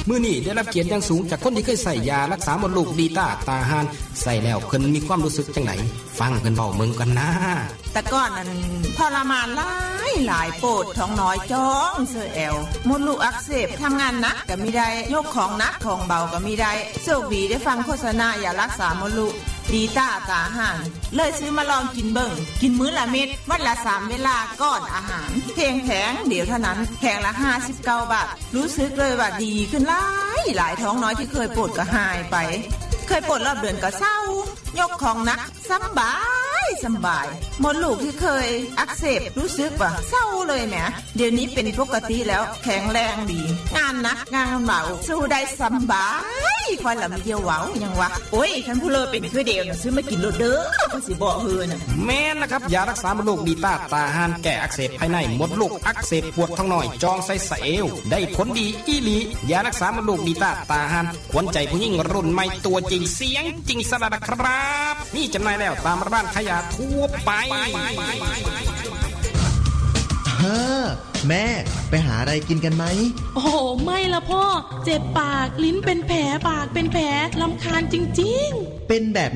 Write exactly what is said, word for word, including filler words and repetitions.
มื้อนี้ได้รับเกียรติอย่างสูงจากคนที่เคยใส่ยารักษามดลูกดีต้าตาหานใส่แล้วเพิ่นมีความรู้สึกจังไหนฟังเพิ่นเว้าเบิ่งกันนะแต่ก่อนนั้นทรมานหลายหลายปวดท้องน้อยจ้องเสื้อแอวมดลูกอักเสบทำงานหนักก็ไม่ได้ยกของหนักของเบาก็ไม่ได้โชคดีได้ฟังโฆษณายารักษามดลูกดีต้าตาหานเลยซื้อมาลองกินเบิ่งกินมื้อละเม็ดวันละสามเวลาก่อนอาหารเพียงแผงเดียวเท่านั้นแผงละห้าสิบเก้าบาทรู้สึกเลยว่าดีขึ้นหลายหลายท้องน้อยที่เคยปวดก็หายไปเคยปวดรอบเดือนก็เศร้ายกของหนักสบายสบายมดลูกที่เคยอักเสบรู้สึกว่าเศร้าเลยแหมเดี๋ยวนี้เป็นปกติแล้วแข็งแรงดีงานหนักงานเบาสู้ได้สบายค่อยละมีเดียวเว้ายังวะโอ้ยคันผู้เลอเป็นคือเดียวน่ะซื้อมากินโลดเด้อก็สิบ่ฮือน่ะแม่นนะครับยารักษามดลูกดีต้าตาหานแก้อักเสบภายในมดลูกอักเสบปวดท้องน้อยจองไส้สะเอวได้ผลดีอีหลียารักษามดลูกดีต้าตาหานขวัญใจผู้หญิงรุ่นใหม่ตัวจริงเสียงจริงสระดับครับนี่จำหน่ายแล้วตามร้านขายยาทั่วไปเฮ้อแม่ไปหาอะไรกินกันไหมโอ้โหไม่ละพ่อเจ็บปากลิ้นเป็นแผลปากเป็นแผลรำคาญจริงๆเป็นแบบ